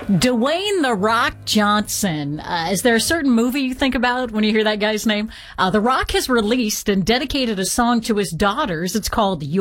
Dwayne The Rock Johnson. Is there a certain movie you think about when you hear that guy's name? The Rock has released and dedicated a song to his daughters. It's called